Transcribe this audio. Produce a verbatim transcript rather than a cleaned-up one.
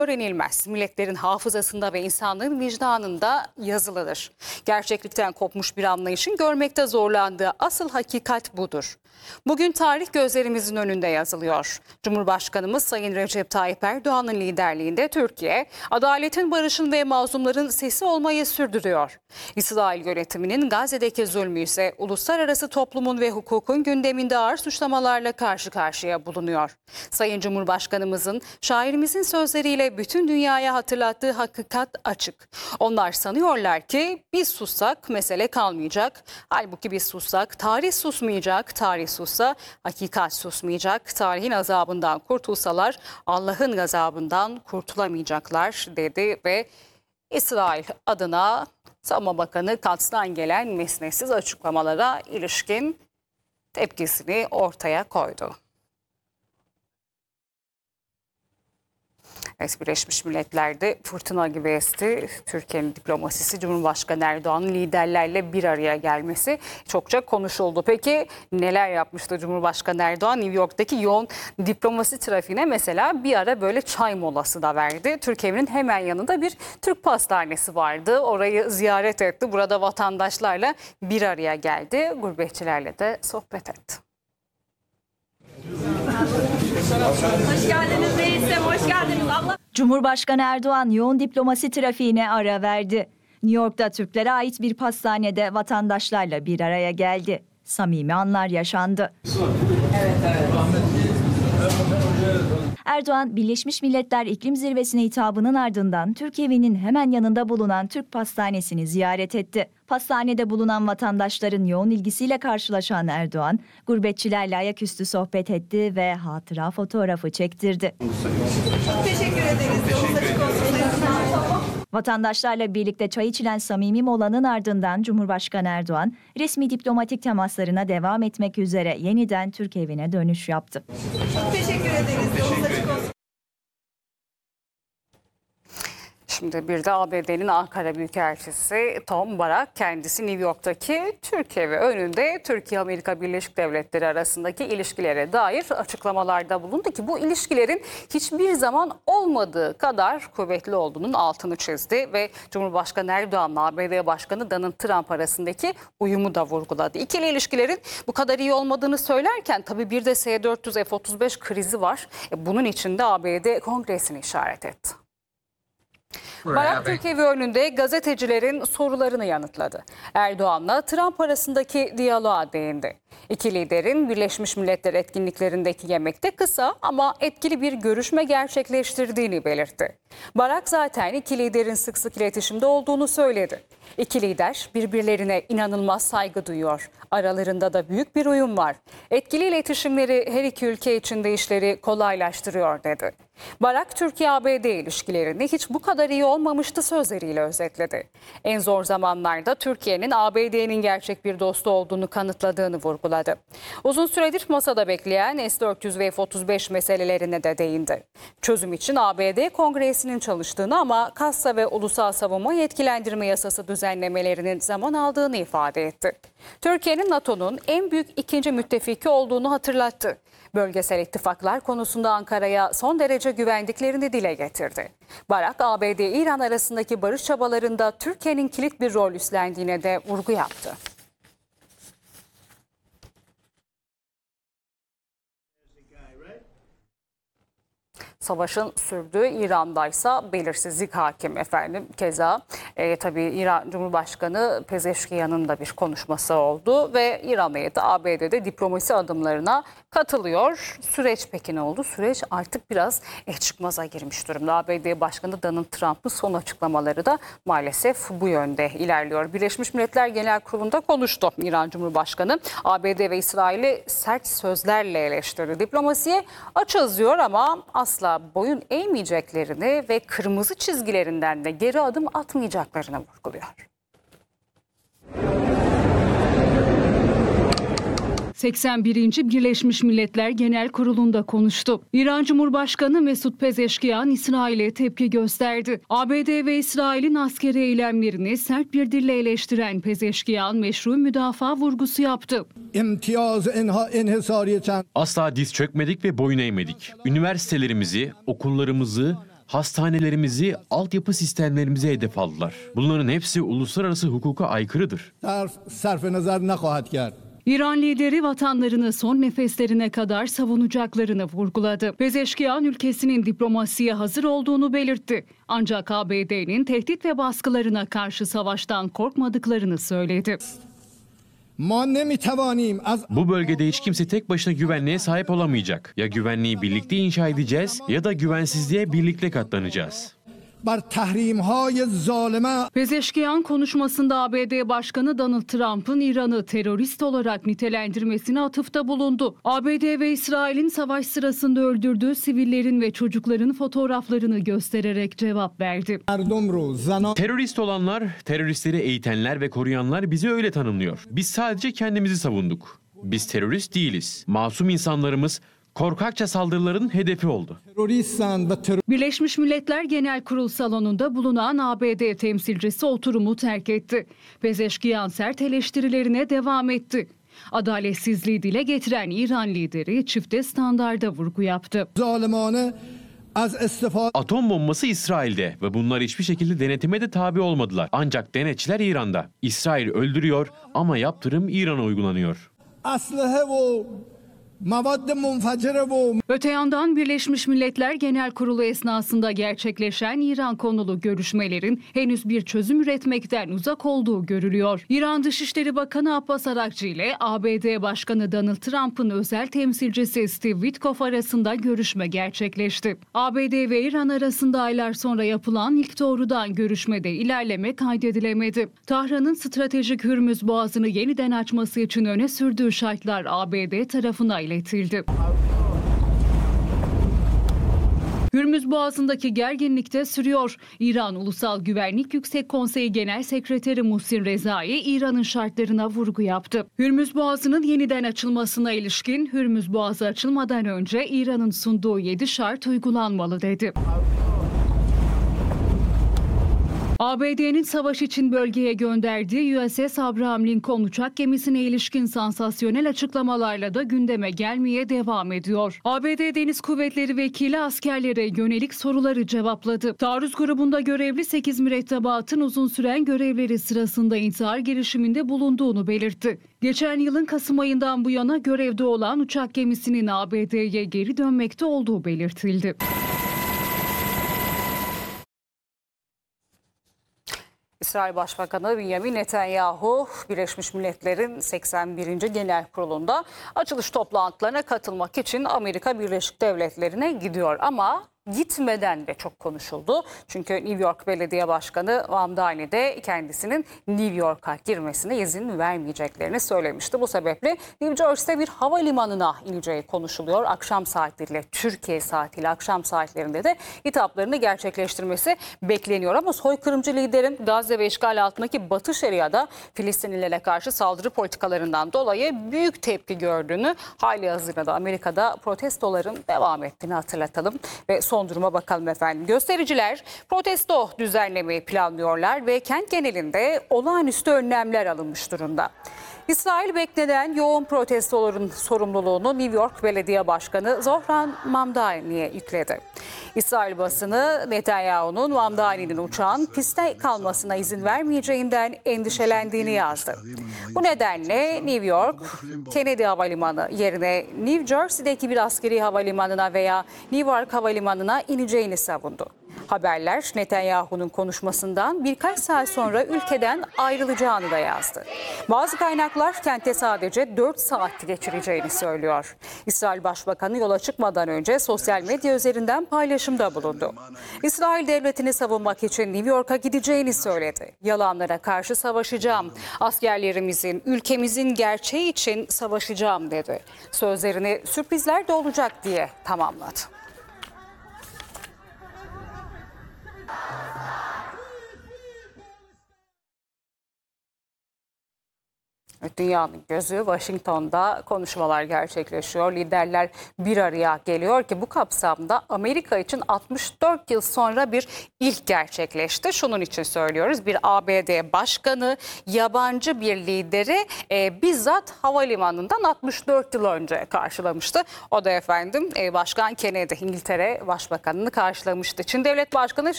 öğrenilmez. Milletlerin hafızasında ve insanlığın vicdanında yazılıdır. Gerçeklikten kopmuş bir anlayışın görmekte zorlandığı asıl hakikat budur. Bugün tarih gözlerimizin önünde yazılıyor. Cumhurbaşkanımız Sayın Recep Tayyip Erdoğan'ın liderliğinde Türkiye, adaletin, barışın ve mazlumların sesi olmayı sürdürüyor. İsrail yönetiminin Gazze'deki zulmü ise uluslararası toplumun ve hukukun gündeminde ağır suçlamalarla karşı karşıya bulunuyor. Sayın Cumhurbaşkanımızın, şairimizin sözleriyle bütün dünyaya hatırlattığı hakikat açık. Onlar sanıyorlar ki biz sussak mesele kalmayacak. Halbuki biz sussak tarih susmayacak, tarih sussa hakikat susmayacak. Tarihin azabından kurtulsalar Allah'ın gazabından kurtulamayacaklar dedi ve İsrail adına Savunma Bakanı Katz'tan gelen mesnetsiz açıklamalara ilişkin tepkisini ortaya koydu. Evet, Birleşmiş Milletler'de fırtına gibi esti. Türkiye'nin diplomasisi, Cumhurbaşkanı Erdoğan'ın liderlerle bir araya gelmesi çokça konuşuldu. Peki neler yapmıştı Cumhurbaşkanı Erdoğan? New York'taki yoğun diplomasi trafiğine mesela bir ara böyle çay molası da verdi. Türkiye'nin hemen yanında bir Türk pastanesi vardı. Orayı ziyaret etti. Burada vatandaşlarla bir araya geldi. Gurbetçilerle de sohbet etti. Hoş geldiniz reisim, hoş geldiniz. Allah... Cumhurbaşkanı Erdoğan yoğun diplomasi trafiğine ara verdi. New York'ta Türklere ait bir pastanede vatandaşlarla bir araya geldi. Samimi anlar yaşandı. Evet, evet. Erdoğan, Birleşmiş Milletler İklim Zirvesi'ne hitabının ardından Türk evinin hemen yanında bulunan Türk Pastanesi'ni ziyaret etti. Pastanede bulunan vatandaşların yoğun ilgisiyle karşılaşan Erdoğan, gurbetçilerle ayaküstü sohbet etti ve hatıra fotoğrafı çektirdi. Çok teşekkür ederiz. Yolunuz açık olsun. Vatandaşlarla birlikte çay içilen samimi molanın ardından Cumhurbaşkanı Erdoğan, resmi diplomatik temaslarına devam etmek üzere yeniden Türk evine dönüş yaptı. Çok teşekkür ederiz. Yolunuz açık olsun. Şimdi bir de A B D'nin Ankara Büyükelçisi Tom Barak kendisi New York'taki Türk evi önünde Türkiye-Amerika Birleşik Devletleri arasındaki ilişkilere dair açıklamalarda bulundu ki bu ilişkilerin hiçbir zaman olmadığı kadar kuvvetli olduğunun altını çizdi ve Cumhurbaşkanı Erdoğan'la A B D Başkanı Donald Trump arasındaki uyumu da vurguladı. İkili ilişkilerin bu kadar iyi olmadığını söylerken tabii bir de S dört yüz F otuz beş krizi var. Bunun için de A B D Kongresi'ni işaret etti. Barak Türk evi önünde gazetecilerin sorularını yanıtladı. Erdoğan'la Trump arasındaki diyaloğa değindi. İki liderin Birleşmiş Milletler etkinliklerindeki yemekte kısa ama etkili bir görüşme gerçekleştirdiğini belirtti. Barak zaten iki liderin sık sık iletişimde olduğunu söyledi. İki lider birbirlerine inanılmaz saygı duyuyor. Aralarında da büyük bir uyum var. Etkili iletişimleri her iki ülke için de işleri kolaylaştırıyor dedi. Barak, Türkiye-A B D ilişkilerini hiç bu kadar iyi olmamıştı sözleriyle özetledi. En zor zamanlarda Türkiye'nin A B D'nin gerçek bir dostu olduğunu kanıtladığını vurguladı. Uzun süredir masada bekleyen S dört yüz ve F otuz beş meselelerine de değindi. Çözüm için A B D Kongresi'nin çalıştığını ama Kassa ve Ulusal Savunma Yetkilendirme Yasası düzenlemelerinin zaman aldığını ifade etti. Türkiye'nin NATO'nun en büyük ikinci müttefiki olduğunu hatırlattı. Bölgesel ittifaklar konusunda Ankara'ya son derece güvendiklerini dile getirdi. Barak, A B D-İran arasındaki barış çabalarında Türkiye'nin kilit bir rol üstlendiğine de vurgu yaptı. Savaşın sürdüğü İran'daysa belirsizlik hakim efendim. Keza e, tabii İran Cumhurbaşkanı Pezeşkiyan'ın da bir konuşması oldu ve İran heyeti A B D'de diplomasi adımlarına katılıyor. Süreç peki ne oldu? Süreç artık biraz eh çıkmaza girmiş durumda. A B D Başkanı Donald Trump'ın son açıklamaları da maalesef bu yönde ilerliyor. Birleşmiş Milletler Genel Kurulu'nda konuştu İran Cumhurbaşkanı. A B D ve İsrail'i sert sözlerle eleştirdi. Diplomasiye açız diyor ama asla boyun eğmeyeceklerini ve kırmızı çizgilerinden de geri adım atmayacaklarını vurguluyor. seksen birinci Birleşmiş Milletler Genel Kurulu'nda konuştu. İran Cumhurbaşkanı Mesut Pezeşkiyan İsrail'e tepki gösterdi. A B D ve İsrail'in askeri eylemlerini sert bir dille eleştiren Pezeşkiyan meşru müdafaa vurgusu yaptı. Asla diz çökmedik ve boyun eğmedik. Üniversitelerimizi, okullarımızı, Hastanelerimizi, altyapı sistemlerimizi hedef aldılar. Bunların hepsi uluslararası hukuka aykırıdır. صرف نظر نخواهد کرد. İran lideri vatanlarını son nefeslerine kadar savunacaklarını vurguladı. Pezeşkiyan ülkesinin diplomasiye hazır olduğunu belirtti. Ancak A B D'nin tehdit ve baskılarına karşı savaştan korkmadıklarını söyledi. ما نمیتوانیم از Bu bölgede hiç kimse tek başına güvenliğe sahip olamayacak. Ya güvenliği birlikte inşa edeceğiz ya da güvensizliğe birlikte katlanacağız. بر تحریم‌های ظالمه Pezeşkiyan konuşmasında A B D Başkanı Donald Trump'ın İran'ı terörist olarak nitelendirmesine atıfta bulundu. A B D ve İsrail'in savaş sırasında öldürdüğü sivillerin ve çocukların fotoğraflarını göstererek cevap verdi. مردم رو زنان Terörist olanlar, teröristleri eğitenler ve koruyanlar bizi öyle tanımlıyor. Biz sadece kendimizi savunduk. Biz terörist değiliz. Masum insanlarımız korkakça saldırıların hedefi oldu. تروریستند و ترور Birleşmiş Milletler Genel Kurul salonunda bulunan A B D temsilcisi oturumu terk etti. Pezeşkiyan sert eleştirilerine devam etti. Adaletsizliği dile getiren İran lideri çifte standarda vurgu yaptı. ظالمانه از استفاده Atom bombası İsrail'de ve bunlar hiçbir şekilde denetime de tabi olmadılar. Ancak denetçiler İran'da. İsrail öldürüyor ama yaptırım İran'a uygulanıyor. اسلحه و مواد منفجره و Öte yandan Birleşmiş Milletler Genel Kurulu esnasında gerçekleşen İran konulu görüşmelerin henüz bir çözüm üretmekten uzak olduğu görülüyor. İran Dışişleri Bakanı Abbas Arakçı ile A B D Başkanı Donald Trump'ın özel temsilcisi Steve Witkoff arasında görüşme gerçekleşti. A B D ve İran arasında aylar sonra yapılan ilk doğrudan görüşmede ilerleme kaydedilemedi. Tahran'ın stratejik Hürmüz Boğazı'nı yeniden açması için öne sürdüğü şartlar A B D tarafına iletildi. Hürmüz Boğazı'ndaki gerginlik de sürüyor. İran Ulusal Güvenlik Yüksek Konseyi Genel Sekreteri Muhsin Rezai, İran'ın şartlarına vurgu yaptı. Hürmüz Boğazı'nın yeniden açılmasına ilişkin Hürmüz Boğazı açılmadan önce İran'ın sunduğu yedi şart uygulanmalı dedi. A B D'nin savaş için bölgeye gönderdiği U S S Abraham Lincoln uçak gemisine ilişkin sansasyonel açıklamalarla da gündeme gelmeye devam ediyor. A B D Deniz Kuvvetleri Vekili askerlere yönelik soruları cevapladı. Taarruz grubunda görevli sekiz mürettebatın uzun süren görevleri sırasında intihar girişiminde bulunduğunu belirtti. Geçen yılın Kasım ayından bu yana görevde olan uçak gemisinin A B D'ye geri dönmekte olduğu belirtildi. İsrail Başbakanı Benjamin Netanyahu, Birleşmiş Milletler'in seksen birinci Genel Kurulu'nda açılış toplantılarına katılmak için Amerika Birleşik Devletleri'ne gidiyor. Ama gitmeden de çok konuşuldu. Çünkü New York Belediye Başkanı Mamdani de kendisinin New York'a girmesine izin vermeyeceklerini söylemişti. Bu sebeple New Jersey'de bir havalimanına ineceği konuşuluyor. Akşam saatleriyle, Türkiye saatiyle akşam saatlerinde de hitaplarını gerçekleştirmesi bekleniyor. Ama soykırımcı liderin Gazze ve işgal altındaki Batı Şeria'da Filistinlilere karşı saldırı politikalarından dolayı büyük tepki gördüğünü, hali hazırda da Amerika'da protestoların devam ettiğini hatırlatalım ve son duruma bakalım efendim. Göstericiler protesto düzenlemeyi planlıyorlar ve kent genelinde olağanüstü önlemler alınmış durumda. İsrail beklenen yoğun protestoların sorumluluğunu New York Belediye Başkanı Zohran Mamdani'ye yükledi. İsrail basını Netanyahu'nun Mamdani'nin uçağın pistte kalmasına izin vermeyeceğinden endişelendiğini yazdı. Bu nedenle New York, Kennedy Havalimanı yerine New Jersey'deki bir askeri havalimanına veya Newark Havalimanı'na ineceğini savundu. Haberler Netanyahu'nun konuşmasından birkaç saat sonra ülkeden ayrılacağını da yazdı. Bazı kaynaklar kente sadece dört saat geçireceğini söylüyor. İsrail Başbakanı yola çıkmadan önce sosyal medya üzerinden paylaşımda bulundu. İsrail devletini savunmak için New York'a gideceğini söyledi. Yalanlara karşı savaşacağım, askerlerimizin, ülkemizin gerçeği için savaşacağım dedi. Sözlerini sürprizler de olacak diye tamamladı. Dünyanın gözü Washington'da konuşmalar gerçekleşiyor. Liderler bir araya geliyor ki bu kapsamda Amerika için altmış dört yıl sonra bir ilk gerçekleşti. Şunun için söylüyoruz. Bir A B D başkanı yabancı bir lideri e, bizzat havalimanından altmış dört yıl önce karşılamıştı. O da efendim e, Başkan Kennedy, İngiltere Başbakanını karşılamıştı. Çin Devlet Başkanı Xi